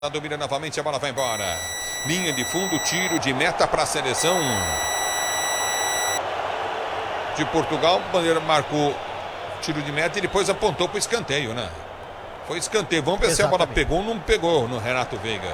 Domina novamente, a bola vai embora. Linha de fundo, tiro de meta para a seleção de Portugal. O Bandeira marcou tiro de meta e depois apontou para o escanteio, né? Foi escanteio. Vamos ver se a bola pegou ou não pegou no Renato Veiga.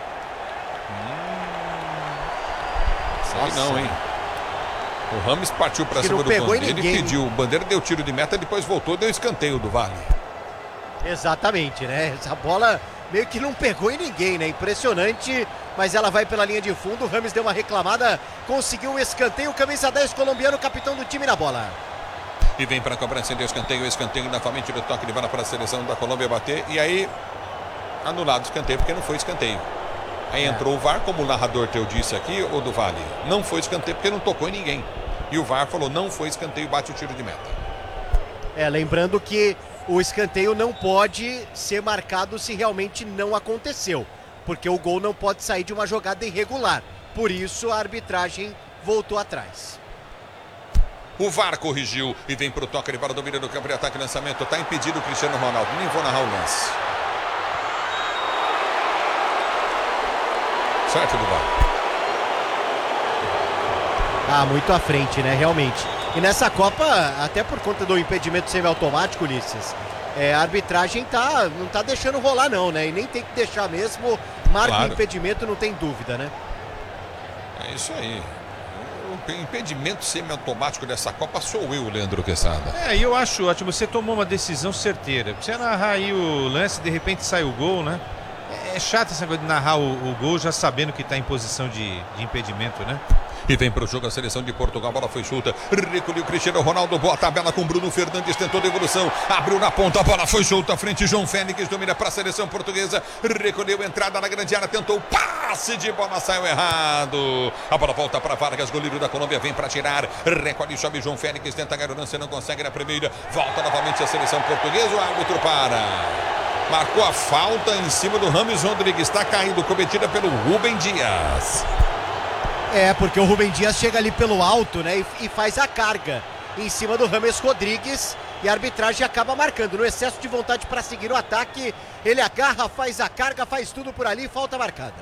Sei não, hein? O Rames partiu para cima do Bandeira. Ele pediu, o Bandeira deu tiro de meta, depois voltou, deu escanteio do Vale. Exatamente, né? Essa bola meio que não pegou em ninguém, né? Impressionante, mas ela vai pela linha de fundo. O Rames deu uma reclamada, conseguiu o escanteio. Camisa 10 colombiano, capitão do time na bola. E vem para a cobrança de escanteio novamente do toque de bola para a seleção da Colômbia bater. E aí, anulado o escanteio, porque não foi escanteio. Aí entrou o VAR, como o narrador teu disse aqui, ou do Vale. Não foi escanteio porque não tocou em ninguém. E o VAR falou, não foi escanteio, bate o tiro de meta. Lembrando que o escanteio não pode ser marcado se realmente não aconteceu, porque o gol não pode sair de uma jogada irregular. Por isso a arbitragem voltou atrás. O VAR corrigiu e vem para o toque de bola, domina do campo de ataque e lançamento. Está impedido o Cristiano Ronaldo. Nem vou narrar o lance. Certo, do VAR. Muito à frente, né? Realmente. E nessa Copa, até por conta do impedimento semiautomático, Ulisses, a arbitragem não tá deixando rolar não, né? E nem tem que deixar mesmo, marca o impedimento, não tem dúvida, né? É isso aí. O impedimento semiautomático dessa Copa sou eu, Leandro Quesada. E eu acho ótimo, você tomou uma decisão certeira. Você narrar aí o lance, de repente sai o gol, né? É chato esse negócio de narrar o gol já sabendo que está em posição de impedimento, né? E vem para o jogo a seleção de Portugal, a bola foi solta, recolheu Cristiano Ronaldo, boa tabela com Bruno Fernandes, tentou devolução, abriu na ponta, a bola foi solta, à frente João Félix, domina para a seleção portuguesa, recolheu entrada na grande área, tentou passe de bola, saiu errado, a bola volta para Vargas, goleiro da Colômbia, vem para tirar, recolhe, sobe João Félix, tenta a garorança, não consegue na primeira, volta novamente a seleção portuguesa, o árbitro para. Marcou a falta em cima do Rames Rodrigues, está caindo, cometida pelo Rubem Dias. Porque o Rubem Dias chega ali pelo alto, né, e faz a carga em cima do Rames Rodrigues e a arbitragem acaba marcando. No excesso de vontade para seguir o ataque, ele agarra, faz a carga, faz tudo por ali, falta marcada.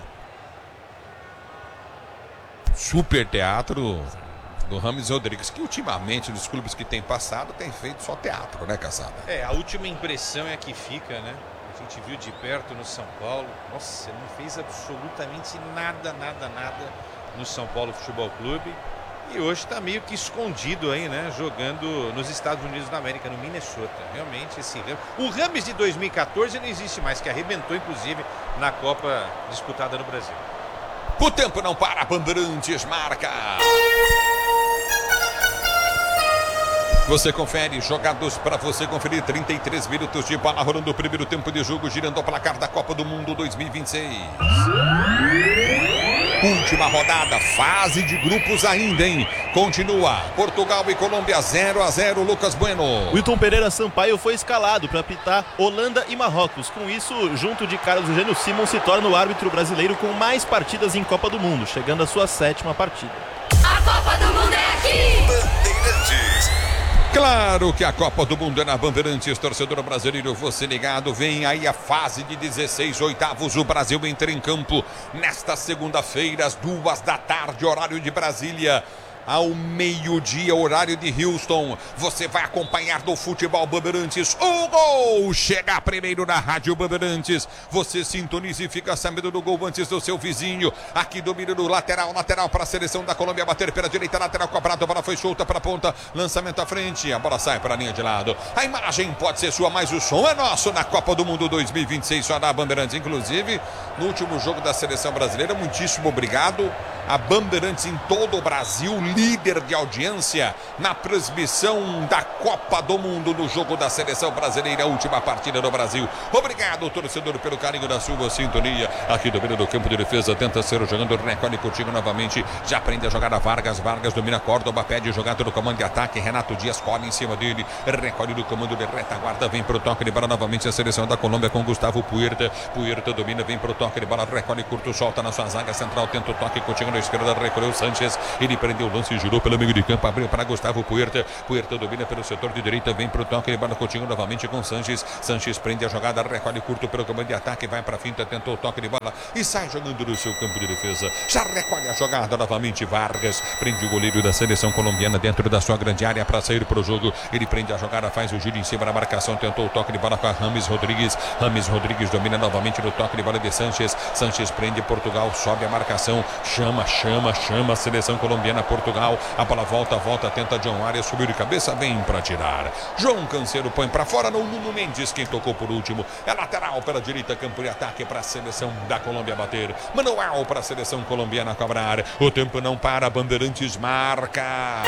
Super teatro do Rames Rodrigues, que ultimamente dos clubes que tem passado tem feito só teatro, né, Caçada? A última impressão é a que fica, né? A gente viu de perto no São Paulo. Nossa, não fez absolutamente nada no São Paulo Futebol Clube. E hoje está meio que escondido aí, né? Jogando nos Estados Unidos da América, no Minnesota. Realmente, o Rames de 2014 não existe mais, que arrebentou, inclusive, na Copa disputada no Brasil. O tempo não para, Bandeirantes marca. Você confere, jogados para você conferir, 33 minutos de bola rolando o primeiro tempo de jogo, girando o placar da Copa do Mundo 2026. Última rodada, fase de grupos ainda, hein? Continua, Portugal e Colômbia 0-0, Lucas Bueno. Wilton Pereira Sampaio foi escalado para apitar Holanda e Marrocos. Com isso, junto de Carlos Eugênio Simon, se torna o árbitro brasileiro com mais partidas em Copa do Mundo, chegando à sua 7ª partida. A Copa do Mundo é aqui! Bandeirantes. Claro que a Copa do Mundo é na Bandeirantes, torcedor brasileiro, você ligado, vem aí a fase de 16 oitavos, o Brasil entra em campo nesta segunda-feira, às 2 da tarde, horário de Brasília, ao meio-dia, horário de Houston. Você vai acompanhar do futebol Bandeirantes. O gol chega primeiro na Rádio Bandeirantes. Você sintoniza e fica sabendo do gol antes do seu vizinho. Aqui domina no lateral para a seleção da Colômbia bater pela direita, lateral cobrado, a bola foi solta para a ponta, lançamento à frente, a bola sai para a linha de lado. A imagem pode ser sua, mas o som é nosso na Copa do Mundo 2026, só na Bandeirantes. Inclusive, no último jogo da seleção brasileira, muitíssimo obrigado a Bandeirantes em todo o Brasil, líder de audiência na transmissão da Copa do Mundo no jogo da seleção brasileira, a última partida do Brasil. Obrigado, torcedor, pelo carinho da sua sintonia. Aqui domina do campo de defesa, tenta ser jogando, recolhe contigo novamente, já aprende a jogar a Vargas domina Córdoba, pede jogada no comando de ataque, Renato Dias corre em cima dele, recolhe do comando de retaguarda, vem pro toque de bola novamente a seleção da Colômbia com Gustavo Puerta domina, vem pro toque de bola, recolhe curto, solta na sua zaga central, tenta o toque contigo na esquerda, recolheu Sanches, ele prendeu o lance, girou pelo meio de campo, abriu para Gustavo Puerta. Puerta domina pelo setor de direita, vem pro toque, ele bola Coutinho novamente com Sanches. Sanches prende a jogada, recolhe curto pelo comando de ataque, vai pra finta, tentou o toque de bola e sai jogando no seu campo de defesa. Já recolhe a jogada novamente Vargas, prende o goleiro da seleção colombiana dentro da sua grande área para sair pro jogo. Ele prende a jogada, faz o giro em cima da marcação, tentou o toque de bola com a Rames Rodrigues. Rames Rodrigues domina novamente no toque de bola de Sanches. Sanches prende Portugal, sobe a marcação, chama a seleção colombiana. Portugal, a bola volta, tenta John Arias, subiu de cabeça, vem para tirar. João Cancelo põe para fora no Nuno Mendes, quem tocou por último. É lateral pela direita, campo de ataque para a seleção da Colômbia bater. Manuel para a seleção colombiana cobrar. O tempo não para, Bandeirantes marca.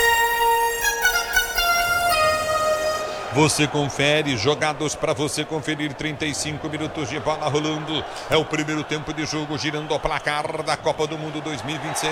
Você confere, jogados para você conferir, 35 minutos de bola rolando. É o primeiro tempo de jogo, girando o placar da Copa do Mundo 2026.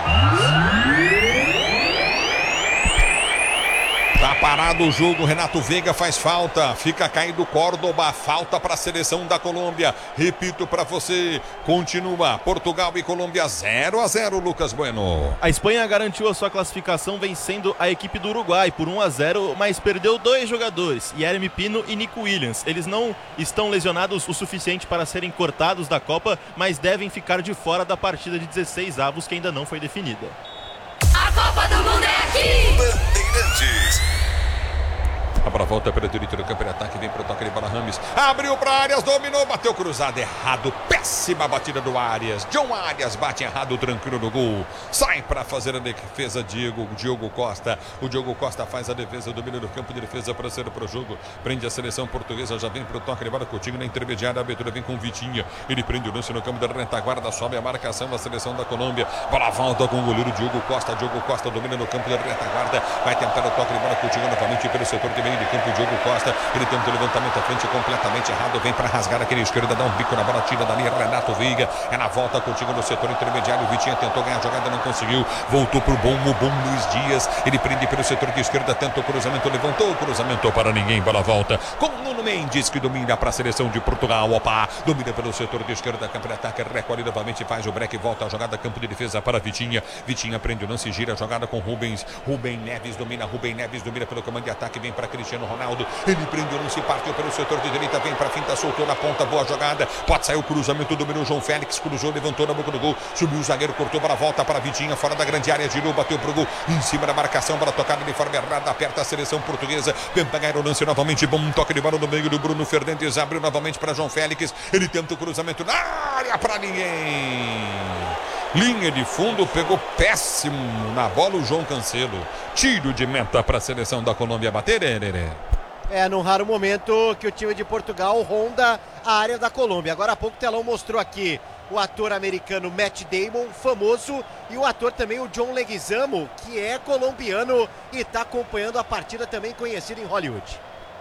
Tá parado o jogo, Renato Veiga faz falta, fica caído Córdoba, falta para a seleção da Colômbia. Repito para você, continua Portugal e Colômbia 0-0, Lucas Bueno. A Espanha garantiu a sua classificação vencendo a equipe do Uruguai por 1-0, mas perdeu 2 jogadores, Yeremy Pino e Nico Williams. Eles não estão lesionados o suficiente para serem cortados da Copa, mas devem ficar de fora da partida de 16 avos que ainda não foi definida. A Copa do Mundo é aqui! Bandeirantes. A bola volta pela direita do campo de ataque, vem para o toque de bola Rames. Abriu para Arias, dominou, bateu cruzado, errado. Péssima batida do Arias. John Arias bate errado, tranquilo no gol. Sai para fazer a defesa Diogo Costa. O Diogo Costa faz a defesa, domina do campo de defesa para ser para o jogo. Prende a seleção portuguesa, já vem para o toque de bola Coutinho na intermediária. A abertura vem com Vitinha. Ele prende o lance no campo da retaguarda, sobe a marcação da seleção da Colômbia. Bola volta com o goleiro Diogo Costa. Diogo Costa domina no campo da retaguarda. Vai tentar o toque de bola Coutinho novamente pelo setor de meio de campo, Diogo Costa, ele tenta o levantamento à frente completamente errado, vem para rasgar aquele esquerda, dá um bico na bola, tira dali Renato Veiga, é na volta Coutinho no setor intermediário, Vitinha tentou ganhar a jogada, não conseguiu, voltou pro bom Luiz Dias, ele prende pelo setor de esquerda, tenta o cruzamento, levantou o cruzamento para ninguém, bola volta com Nuno Mendes, que domina para a seleção de Portugal, domina pelo setor de esquerda, campo de ataque, recolhe novamente, faz o break, volta a jogada, campo de defesa para Vitinha, Vitinha prende o lance, gira a jogada com Rubem Neves domina pelo comando de ataque, vem para Cristiano Ronaldo, ele prende o lance, partiu pelo setor de direita, vem para a finta, soltou na ponta, boa jogada, pode sair o cruzamento, dominou João Félix, cruzou, levantou na boca do gol, subiu o zagueiro, cortou para a volta para Vitinha, fora da grande área, girou, bateu pro gol, em cima da marcação, bola tocada de forma errada, aperta a seleção portuguesa, vem pegar o lance novamente, bom toque de bola no meio do Bruno Fernandes, abriu novamente para João Félix, ele tenta o cruzamento na área para ninguém. Linha de fundo, pegou péssimo na bola o João Cancelo. Tiro de meta para a seleção da Colômbia bater, É num raro momento que o time de Portugal ronda a área da Colômbia. Agora há pouco o telão mostrou aqui o ator americano Matt Damon, famoso, e o ator também o John Leguizamo, que é colombiano e está acompanhando a partida, também conhecido em Hollywood.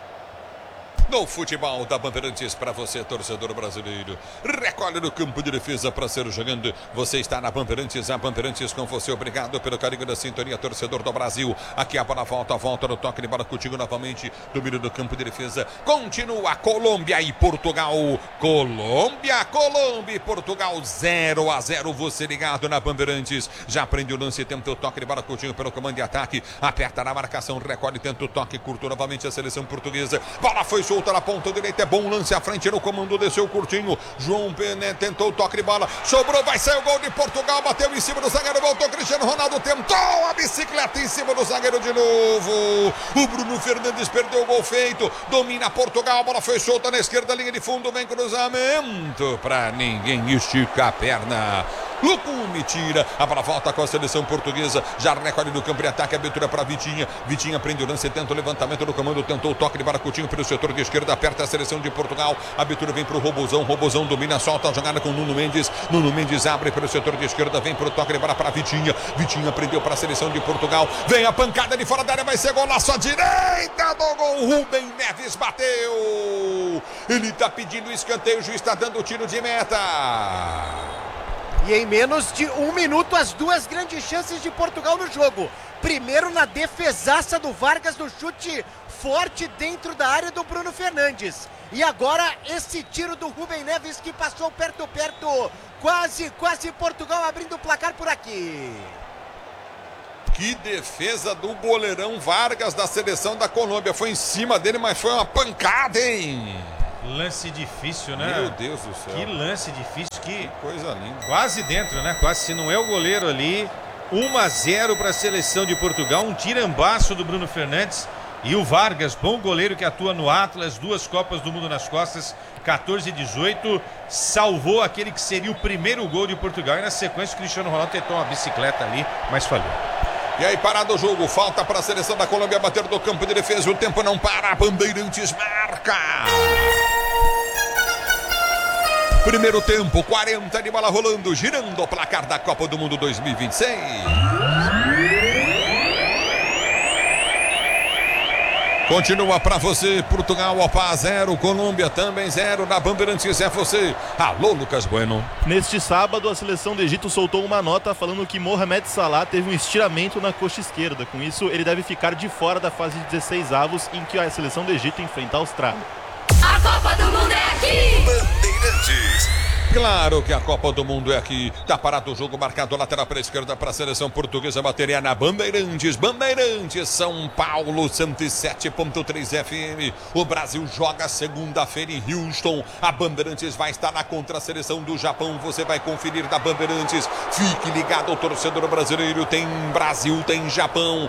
No futebol da Bandeirantes para você, torcedor brasileiro. Recolhe no campo de defesa para ser jogando. Você está na Bandeirantes, a Bandeirantes com você. Obrigado pelo carinho da sintonia, torcedor do Brasil. Aqui a bola volta no toque de bola contigo novamente. Domínio do campo de defesa. Continua Colômbia e Portugal. Colômbia e Portugal 0-0. Você ligado na Bandeirantes. Já prende o lance, tenta o toque de bola contigo pelo comando de ataque. Aperta na marcação, recolhe, tenta o toque, curtou novamente a seleção portuguesa. Bola foi solta na ponta direita, é bom lance à frente no comando, desceu curtinho, João Pené tentou o toque de bola, sobrou, vai sair o gol de Portugal, bateu em cima do zagueiro, voltou Cristiano Ronaldo, tentou a bicicleta em cima do zagueiro de novo, o Bruno Fernandes perdeu o gol feito, domina Portugal, a bola foi solta na esquerda, linha de fundo, vem cruzamento pra ninguém, estica a perna. Lucume tira, a bola volta com a seleção portuguesa, já recolhe no campo de ataque, abertura para Vitinha, Vitinha prende o lance, tenta o levantamento do comando, tentou o toque de bola Coutinho pelo setor de esquerda, aperta a seleção de Portugal, a abertura vem para o Robozão domina, solta a jogada com Nuno Mendes abre pelo setor de esquerda, vem para o toque de bola para Vitinha prendeu para a seleção de Portugal, vem a pancada de fora da área, vai ser golaço à direita do gol, Rubem Neves bateu, ele está pedindo escanteio, o juiz está dando o tiro de meta. E em menos de 1 minuto, as duas grandes chances de Portugal no jogo. Primeiro na defesaça do Vargas, no chute forte dentro da área do Bruno Fernandes. E agora esse tiro do Rubem Neves que passou perto. Quase Portugal abrindo o placar por aqui. Que defesa do goleirão Vargas da seleção da Colômbia. Foi em cima dele, mas foi uma pancada, hein? Lance difícil, né? Meu Deus do céu. Que lance difícil, que coisa linda. quase dentro, né? Quase, se não é o goleiro ali. 1-0 para a seleção de Portugal. Um tirambaço do Bruno Fernandes. E o Vargas, bom goleiro que atua no Atlas, 2 Copas do Mundo nas costas, 14 e 18, salvou aquele que seria o primeiro gol de Portugal. E na sequência o Cristiano Ronaldo tentou uma bicicleta ali, mas falhou. E aí, parado o jogo, falta para a seleção da Colômbia bater do campo de defesa, o tempo não para, Bandeirantes marca! Primeiro tempo, 40 de bola rolando, girando o placar da Copa do Mundo 2026. Continua para você, Portugal, opa, 0, Colômbia também 0, na Bandeirantes é você. Alô, Lucas Bueno. Neste sábado, a seleção do Egito soltou uma nota falando que Mohamed Salah teve um estiramento na coxa esquerda. Com isso, ele deve ficar de fora da fase de 16avos, em que a seleção do Egito enfrenta a Austrália. A Copa do Mundo é aqui! Bandeirantes. Claro que a Copa do Mundo é aqui. Tá parado o jogo, marcado lateral para a esquerda para a seleção portuguesa. Bateria na Bandeirantes. Bandeirantes, São Paulo, 107.3 FM. O Brasil joga segunda-feira em Houston. A Bandeirantes vai estar na contra-seleção do Japão. Você vai conferir da Bandeirantes. Fique ligado, o torcedor brasileiro. Tem Brasil, tem Japão.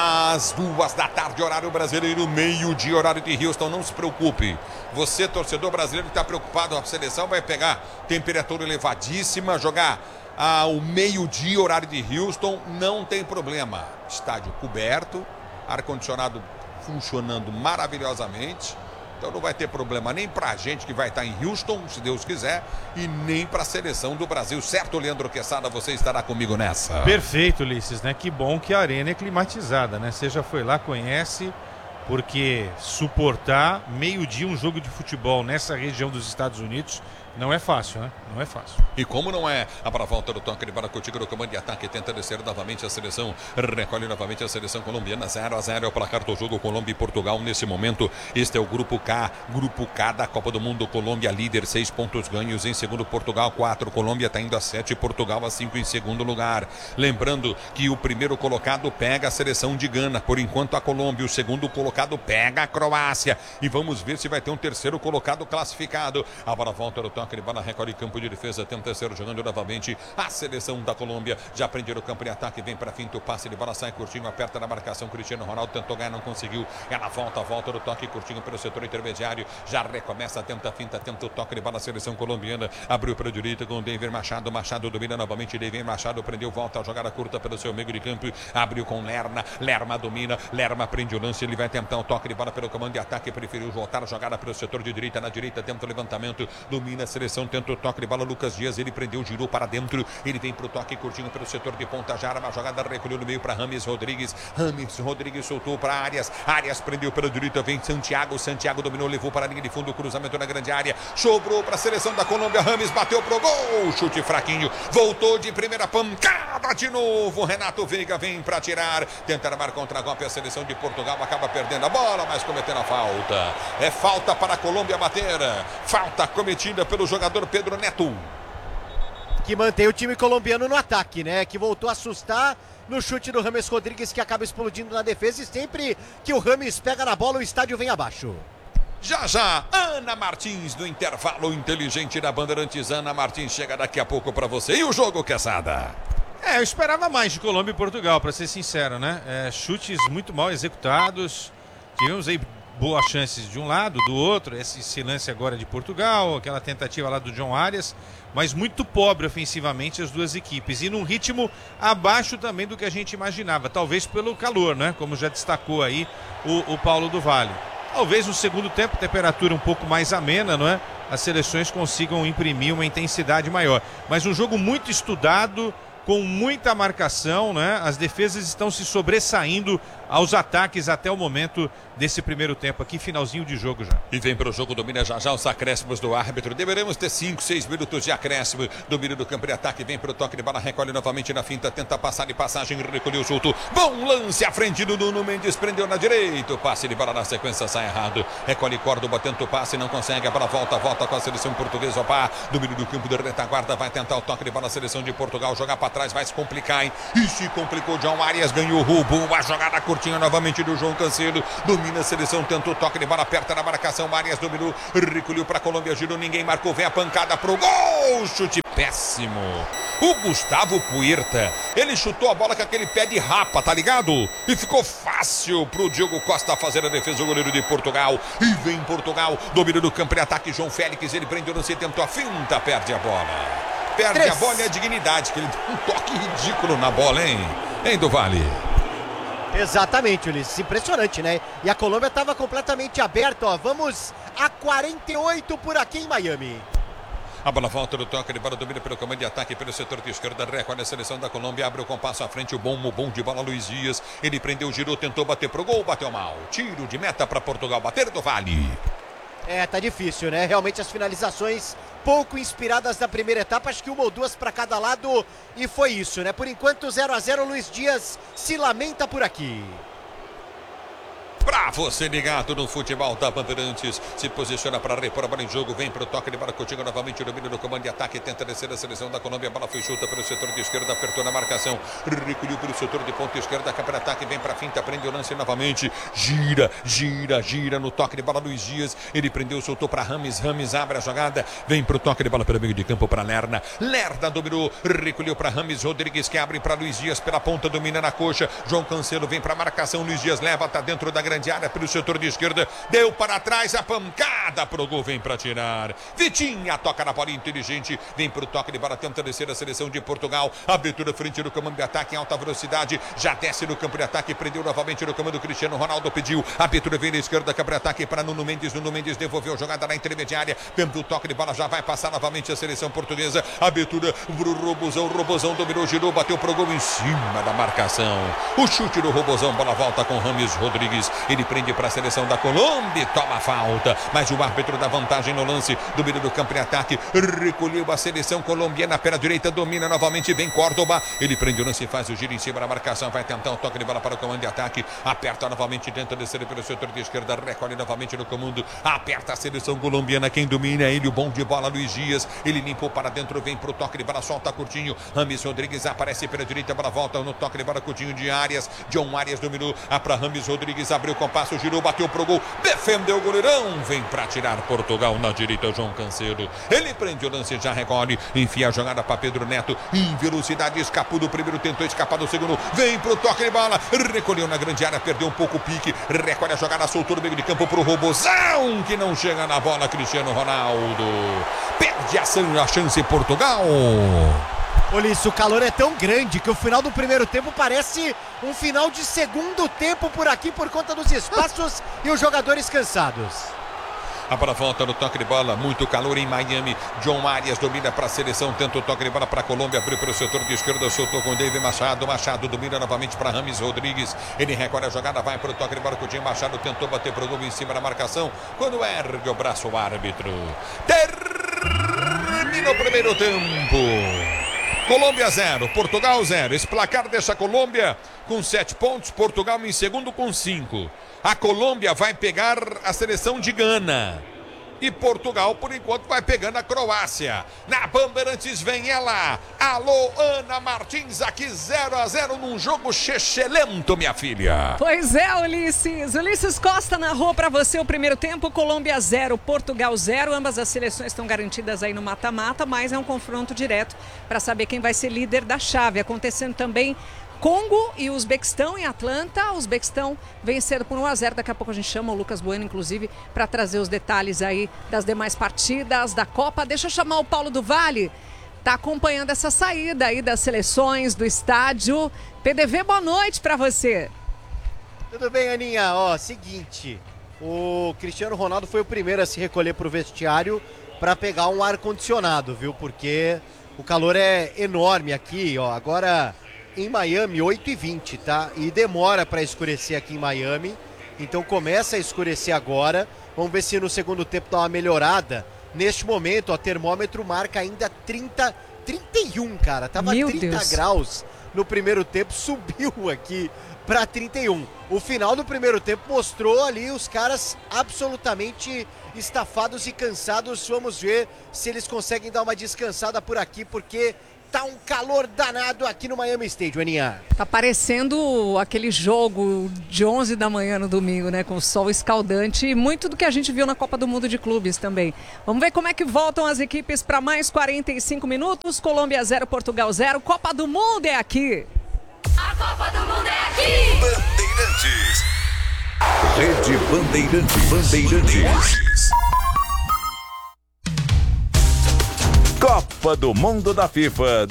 Às 2 da tarde, horário brasileiro, meio-dia, horário de Houston. Não se preocupe. Você, torcedor brasileiro, que está preocupado, a seleção vai pegar temperatura elevadíssima, jogar ao meio-dia, horário de Houston, não tem problema. Estádio coberto, ar-condicionado funcionando maravilhosamente. Então não vai ter problema nem pra gente que vai estar em Houston, se Deus quiser, e nem pra seleção do Brasil. Certo, Leandro Quesada, você estará comigo nessa. Perfeito, Ulisses, né? Que bom que a arena é climatizada, né? Você já foi lá, conhece, porque suportar meio-dia um jogo de futebol nessa região dos Estados Unidos não é fácil, né? Não é fácil. E como não é, a para volta do toque de bola contigo no comando de ataque, tenta descer novamente a seleção, recolhe novamente a seleção colombiana, 0-0 é o placar do jogo, Colômbia e Portugal nesse momento. Este é o grupo K da Copa do Mundo. Colômbia líder, 6 pontos ganhos, em segundo Portugal 4, Colômbia está indo a 7, Portugal a 5 em segundo lugar. Lembrando que o primeiro colocado pega a seleção de Gana, por enquanto a Colômbia, o segundo colocado pega a Croácia, e vamos ver se vai ter um terceiro colocado classificado. A para volta do toque de bola, recolhe campo de defesa, tenta ser jogando novamente a seleção da Colômbia, já prendeu o campo de ataque, vem para finta, o passe de bola sai curtinho, aperta na marcação, Cristiano Ronaldo tentou ganhar, não conseguiu, ela volta do toque curtinho pelo setor intermediário, já recomeça, tenta a finta, tenta o toque de bola, a seleção colombiana, abriu para a direita com o David Machado, Machado domina novamente, David Machado prendeu, volta a jogada curta pelo seu meio de campo, abriu com Lerma, Lerma domina, Lerma prende o lance, ele vai tentar o toque de bola pelo comando de ataque, preferiu voltar a jogada pelo setor de direita, na direita tenta o levantamento, domina a seleção, tenta o toque de bola, Lucas Dias, ele prendeu, girou para dentro, ele vem para o toque curtinho pelo setor de ponta, já uma jogada, recolheu no meio para Rames Rodrigues soltou para Arias prendeu pela direita, vem Santiago dominou, levou para a linha de fundo, cruzamento na grande área, sobrou para a seleção da Colômbia, Rames bateu pro gol, chute fraquinho, voltou de primeira, pancada de novo, Renato Veiga vem para tirar, tenta armar contra-golpe, a seleção de Portugal acaba perdendo a bola, mas cometendo a falta, é falta para a Colômbia bater, falta cometida pelo jogador Pedro Neto, que mantém o time colombiano no ataque, né? Que voltou a assustar no chute do Rames Rodrigues, que acaba explodindo na defesa, e sempre que o Rames pega na bola, o estádio vem abaixo. Já, Ana Martins no intervalo inteligente da Bandeirantes. Ana Martins chega daqui a pouco para você. E o jogo, Quesada? Eu esperava mais de Colômbia e Portugal, para ser sincero, né? Chutes muito mal executados, tivemos aí boas chances de um lado, do outro, esse lance agora de Portugal, aquela tentativa lá do John Arias, mas muito pobre ofensivamente as duas equipes, e num ritmo abaixo também do que a gente imaginava, talvez pelo calor, né? Como já destacou aí o Paulo do Vale. Talvez no segundo tempo, temperatura um pouco mais amena, não é? As seleções consigam imprimir uma intensidade maior, mas um jogo muito estudado, com muita marcação, né? As defesas estão se sobressaindo aos ataques até o momento desse primeiro tempo aqui, finalzinho de jogo já. E vem para o jogo, domina já os acréscimos do árbitro. Deveremos ter 5, 6 minutos de acréscimo. Domínio do campo de ataque, vem para o toque de bola, recolhe novamente na finta, tenta passar de passagem, recolheu, soltou. Bom lance à frente do Nuno Mendes, prendeu na direita. O passe de bola na sequência sai errado. Recolhe Córdoba, tenta o passe, não consegue. A bola volta com a seleção portuguesa. Opa, domínio do campo de retaguarda, vai tentar o toque de bola, a seleção de Portugal. Jogar para trás, vai se complicar, hein? E se complicou, John Arias ganhou, roubou a jogada curtinha novamente do João Cancelo. Domina a seleção, tenta o toque de bola, aperta na marcação. Arias dominou, recolheu para a Colômbia, girou, ninguém marcou, vem a pancada pro gol. Chute péssimo. O Gustavo Puerta, ele chutou a bola com aquele pé de rapa, tá ligado? E ficou fácil pro Diogo Costa fazer a defesa, o goleiro de Portugal. E vem Portugal, domínio do campo de ataque, João Félix, ele prendeu, não se tentou a finta, perde a bola. Perde a bola e a dignidade, que ele deu um toque ridículo na bola, hein? Hein, do Vale? Exatamente, Ulisses, impressionante, né? E a Colômbia estava completamente aberta, ó. Vamos a 48 por aqui em Miami. A bola volta do toque de bola, domina pelo comando de ataque pelo setor de esquerda, recolhe a seleção da Colômbia, abre o compasso à frente, o bom de bola Luiz Dias, ele prendeu, girou, tentou bater pro gol, bateu mal. Tiro de meta para Portugal bater, do Vale. Tá difícil, né? Realmente as finalizações pouco inspiradas na primeira etapa, acho que uma ou duas para cada lado e foi isso, né? Por enquanto 0-0, Luiz Dias se lamenta por aqui. Pra você ligado no futebol da Bandeirantes, se posiciona para repor a bola em jogo, vem pro toque de bola, Coutinho novamente, o domínio do comando de ataque, tenta descer a seleção da Colômbia, a bola foi chuta pelo setor de esquerda, apertou na marcação, recolheu pelo setor de ponta esquerda, capa de ataque, vem pra finta, prende o lance novamente, gira no toque de bola Luiz Dias, ele prendeu, soltou para Rames abre a jogada, vem pro toque de bola pelo meio de campo para Lerna dominou, recolheu para Rames Rodrigues, que abre para Luiz Dias pela ponta, domina na coxa, João Cancelo vem pra marcação, Luiz Dias leva, tá dentro da grande área pelo setor de esquerda, deu para trás, a pancada pro gol, vem para tirar. Vitinha toca na bola inteligente, vem pro toque de bola, tenta descer a seleção de Portugal, abertura frente do comando de ataque em alta velocidade, já desce no campo de ataque, prendeu novamente no comando, Cristiano Ronaldo pediu, abertura vem na esquerda, campo de ataque para Nuno Mendes devolveu jogada na intermediária, tenta o toque de bola, já vai passar novamente a seleção portuguesa, abertura pro Robozão dominou, girou, bateu pro gol em cima da marcação, o chute do Robozão, bola volta com Rames Rodrigues, ele prende para a seleção da Colômbia, toma falta, mas o árbitro dá vantagem no lance, domínio do campo de ataque, recolheu a seleção colombiana, pela direita, domina novamente, vem Córdoba, ele prende o lance, faz o giro em cima da marcação, vai tentar o toque de bola para o comando de ataque, aperta novamente, tenta descer pelo setor de esquerda, recolhe novamente no comando, aperta a seleção colombiana, quem domina é ele, o bom de bola Luiz Dias, ele limpou para dentro, vem para o toque de bola, solta curtinho, Rames Rodrigues aparece pela direita, bola volta no toque de bola curtinho de Arias, John Arias dominou, para Rames Rodrigues, abriu o compasso, girou, bateu pro gol, defendeu o goleirão, vem pra tirar Portugal na direita, João Cancelo, ele prende o lance, já recolhe, enfia a jogada para Pedro Neto, em velocidade, escapou do primeiro, tentou escapar do segundo, vem pro toque de bola, recolheu na grande área, perdeu um pouco o pique, recolhe a jogada, soltou no meio de campo pro Robozão, que não chega na bola, Cristiano Ronaldo, perde a chance Portugal. Ulisses, o calor é tão grande que o final do primeiro tempo parece um final de segundo tempo por aqui por conta dos espaços e os jogadores cansados. A bola volta no toque de bola, muito calor em Miami, John Arias domina para a seleção, tenta o toque de bola para a Colômbia, abriu pelo setor de esquerda, soltou com David Machado domina novamente para Rames Rodrigues, ele recolhe a jogada, vai para o toque de bola, Coutinho Machado tentou bater para o gol em cima da marcação, quando ergue o braço o árbitro. Termina o primeiro tempo. Colômbia 0, Portugal 0. Esse placar deixa a Colômbia com 7 pontos, Portugal em segundo com 5. A Colômbia vai pegar a seleção de Gana. E Portugal, por enquanto, vai pegando a Croácia. Na Bandeirantes vem ela. Alô, Ana Martins, aqui 0-0 num jogo excelente, minha filha. Pois é, Ulisses. Ulisses Costa narrou para você o primeiro tempo. Colômbia 0, Portugal 0. Ambas as seleções estão garantidas aí no mata-mata, mas é um confronto direto para saber quem vai ser líder da chave. Acontecendo também Congo e Uzbequistão em Atlanta. O Uzbequistão vencendo por 1-0. Daqui a pouco a gente chama o Lucas Bueno, inclusive, para trazer os detalhes aí das demais partidas da Copa. Deixa eu chamar o Paulo do Vale. Tá acompanhando essa saída aí das seleções do estádio. PDV, boa noite para você. Tudo bem, Aninha? Ó, seguinte, o Cristiano Ronaldo foi o primeiro a se recolher pro vestiário para pegar um ar-condicionado, viu? Porque o calor é enorme aqui, ó. Agora em Miami, 8h20, tá? E demora para escurecer aqui em Miami. Então começa a escurecer agora. Vamos ver se no segundo tempo dá uma melhorada. Neste momento, o termômetro marca ainda 31, cara. Tava Meu 30 Deus. graus no primeiro tempo, subiu aqui para 31. O final do primeiro tempo mostrou ali os caras absolutamente estafados e cansados. Vamos ver se eles conseguem dar uma descansada por aqui, porque tá um calor danado aqui no Miami Stadium, Aninha. Tá parecendo aquele jogo de 11 da manhã no domingo, né? Com o sol escaldante e muito do que a gente viu na Copa do Mundo de Clubes também. Vamos ver como é que voltam as equipes para mais 45 minutos. Colômbia 0, Portugal 0. Copa do Mundo é aqui. A Copa do Mundo é aqui. Bandeirantes. Rede Bandeirantes. Copa do Mundo da FIFA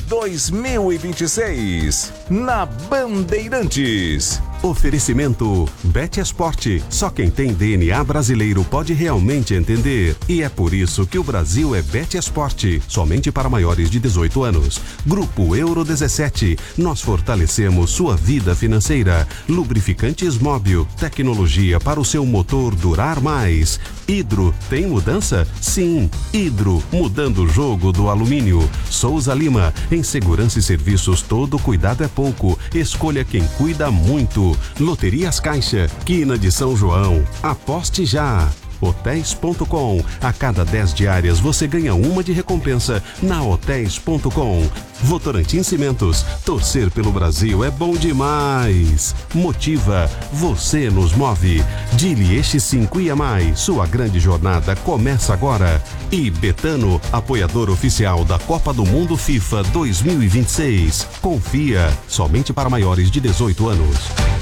2026 na Bandeirantes. Oferecimento Bet Esporte. Só quem tem DNA brasileiro pode realmente entender. E é por isso que o Brasil é Bet Esporte. Somente para maiores de 18 anos. Grupo Euro 17. Nós fortalecemos sua vida financeira. Lubrificantes Móbil. Tecnologia para o seu motor durar mais. Hidro. Tem mudança? Sim. Hidro. Mudando o jogo do alumínio. Souza Lima. Em segurança e serviços, todo cuidado é pouco. Escolha quem cuida muito. Loterias Caixa, Quina de São João. Aposte já. Hotéis.com. A cada 10 diárias você ganha uma de recompensa na Hotéis.com. Votorantim Cimentos. Torcer pelo Brasil é bom demais. Motiva. Você nos move. Dili X5 e mais. Sua grande jornada começa agora. E Betano, apoiador oficial da Copa do Mundo FIFA 2026. Confia. Somente para maiores de 18 anos.